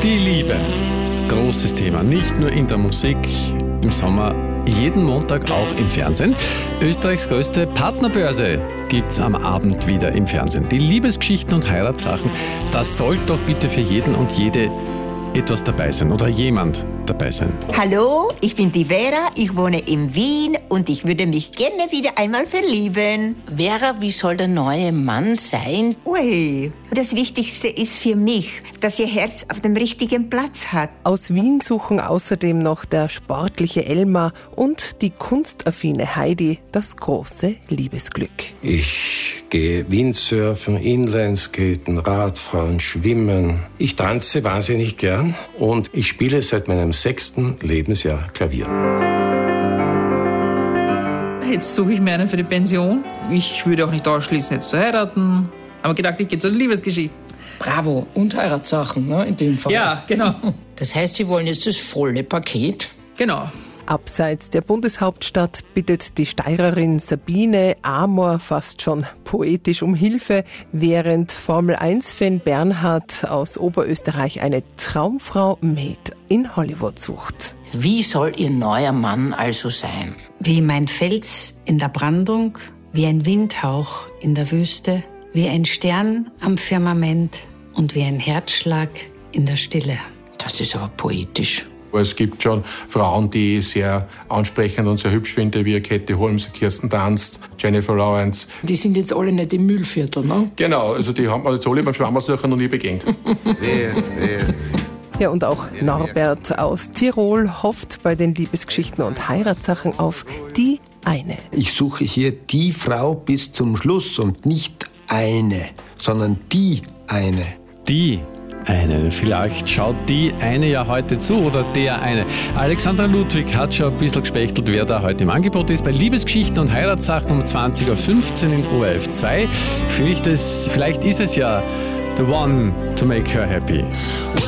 Die Liebe. Großes Thema. Nicht nur in der Musik, im Sommer, jeden Montag auch im Fernsehen. Österreichs größte Partnerbörse gibt's am Abend wieder im Fernsehen. Die Liebesgeschichten und Heiratssachen, das soll doch bitte für jeden und jede etwas dabei sein oder jemand dabei sein. Hallo, ich bin die Vera, ich wohne in Wien und ich würde mich gerne wieder einmal verlieben. Vera, wie soll der neue Mann sein? Ui, das Wichtigste ist für mich, dass ihr Herz auf dem richtigen Platz hat. Aus Wien suchen außerdem noch der sportliche Elmar und die kunstaffine Heidi das große Liebesglück. Ich gehe Windsurfen, Inlineskaten, Radfahren, Schwimmen. Ich tanze wahnsinnig gern und ich spiele seit meinem 6. Lebensjahr Klavier. Jetzt suche ich mir einen für die Pension. Ich würde auch nicht ausschließen, jetzt zu heiraten. Aber gedacht, ich gehe zu den Liebesgeschichten. Bravo, und Heiratssachen, ne, in dem Fall. Ja, genau. Das heißt, Sie wollen jetzt das volle Paket? Genau. Abseits der Bundeshauptstadt bittet die Steirerin Sabine Amor fast schon poetisch um Hilfe, während Formel-1-Fan Bernhard aus Oberösterreich eine Traumfrau Made in Hollywood sucht. Wie soll Ihr neuer Mann also sein? Wie mein Fels in der Brandung, wie ein Windhauch in der Wüste, wie ein Stern am Firmament und wie ein Herzschlag in der Stille. Das ist aber poetisch. Es gibt schon Frauen, die ich sehr ansprechend und sehr hübsch finde, wie Käthe Holmes, Kirsten Dunst, Jennifer Lawrence. Die sind jetzt alle nicht im Müllviertel, ne? Genau, also die haben wir jetzt alle beim Schwammersucher noch nie begegnet. Ja, und auch Norbert aus Tirol hofft bei den Liebesgeschichten und Heiratssachen auf die eine. Ich suche hier die Frau bis zum Schluss und nicht eine, sondern die eine. Die eine. Vielleicht schaut die eine ja heute zu oder der eine. Alexandra Ludwig hat schon ein bisschen gespechtelt, wer da heute im Angebot ist. Bei Liebesgeschichten und Heiratssachen um 20.15 Uhr in ORF 2. Vielleicht ist es ja the one to make her happy.